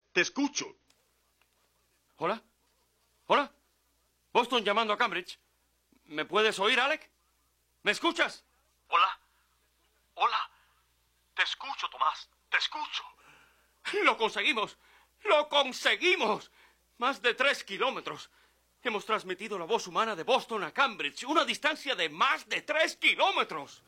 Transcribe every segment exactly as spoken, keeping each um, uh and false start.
Te escucho. ¿Hola? ¿Hola? Boston llamando a Cambridge. ¿Me puedes oír, Alec? ¿Me escuchas? Hola. Hola. Te escucho, Tomás. Te escucho. ¡Lo conseguimos! ¡Lo conseguimos! Más de tres kilómetros. Hemos transmitido la voz humana de Boston a Cambridge, una distancia de más de tres kilómetros.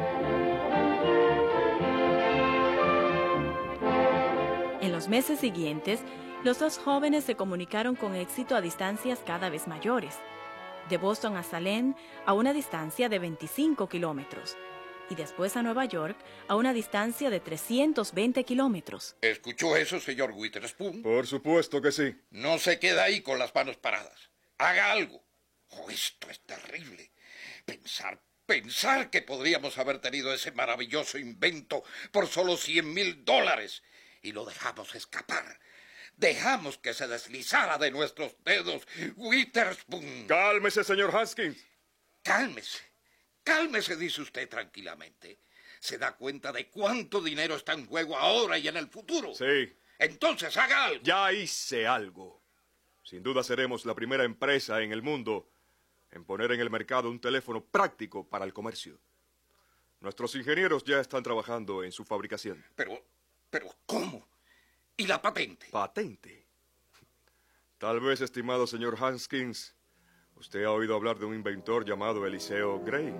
En los meses siguientes, los dos jóvenes se comunicaron con éxito a distancias cada vez mayores. De Boston a Salem a una distancia de veinticinco kilómetros. Y después a Nueva York a una distancia de trescientos veinte kilómetros. ¿Escuchó eso, señor Witherspoon? Por supuesto que sí. No se queda ahí con las manos paradas. Haga algo. Oh, esto es terrible. Pensar, pensar que podríamos haber tenido ese maravilloso invento por solo cien mil dólares. Y lo dejamos escapar. Dejamos que se deslizara de nuestros dedos. Witherspoon. Cálmese, señor Haskins. Cálmese. Cálmese, dice usted tranquilamente. ¿Se da cuenta de cuánto dinero está en juego ahora y en el futuro? Sí. Entonces haga algo. Ya hice algo. Sin duda seremos la primera empresa en el mundo en poner en el mercado un teléfono práctico para el comercio. Nuestros ingenieros ya están trabajando en su fabricación. Pero, pero, ¿cómo? ¿Y la patente? ¿Patente? Tal vez, estimado señor Haskins, usted ha oído hablar de un inventor llamado Eliseo Gray.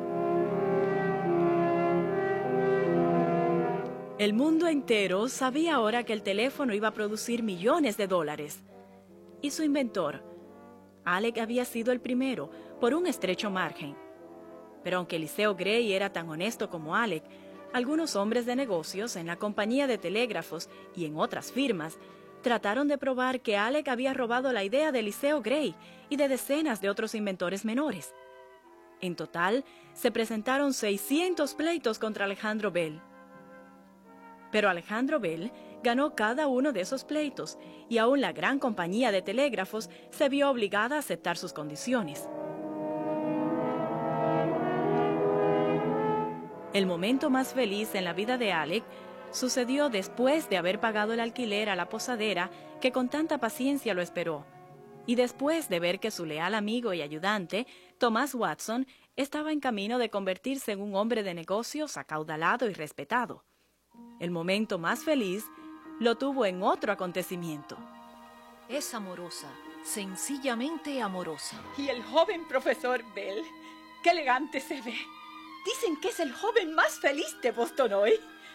El mundo entero sabía ahora que el teléfono iba a producir millones de dólares. Y su inventor, Alec, había sido el primero, por un estrecho margen. Pero aunque Eliseo Gray era tan honesto como Alec, algunos hombres de negocios en la compañía de telégrafos y en otras firmas trataron de probar que Alec había robado la idea de Eliseo Gray y de decenas de otros inventores menores. En total, se presentaron seiscientos pleitos contra Alejandro Bell. Pero Alejandro Bell ganó cada uno de esos pleitos y aún la gran compañía de telégrafos se vio obligada a aceptar sus condiciones. El momento más feliz en la vida de Alec sucedió después de haber pagado el alquiler a la posadera que con tanta paciencia lo esperó, y después de ver que su leal amigo y ayudante, Thomas Watson, estaba en camino de convertirse en un hombre de negocios acaudalado y respetado. El momento más feliz lo tuvo en otro acontecimiento. Es amorosa, sencillamente amorosa. Y el joven profesor Bell, qué elegante se ve. Dicen que es el joven más feliz de Boston hoy.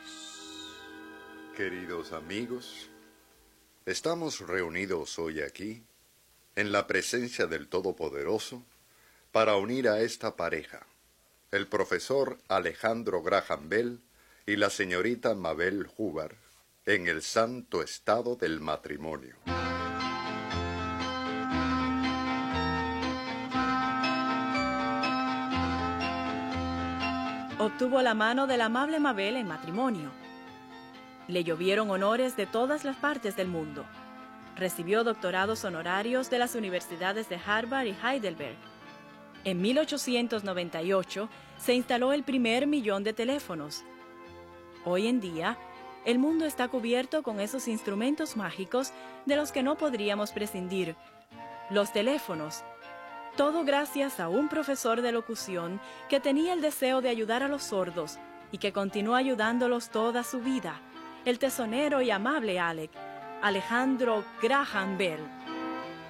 Queridos amigos, estamos reunidos hoy aquí, en la presencia del Todopoderoso, para unir a esta pareja, el profesor Alejandro Graham Bell y la señorita Mabel Hubbard, en el santo estado del matrimonio. Obtuvo la mano de la amable Mabel en matrimonio. Le llovieron honores de todas las partes del mundo. Recibió doctorados honorarios de las universidades de Harvard y Heidelberg. En mil ochocientos noventa y ocho se instaló el primer millón de teléfonos. Hoy en día, el mundo está cubierto con esos instrumentos mágicos de los que no podríamos prescindir, los teléfonos. Todo gracias a un profesor de locución que tenía el deseo de ayudar a los sordos y que continuó ayudándolos toda su vida, el tesonero y amable Alec, Alejandro Graham Bell.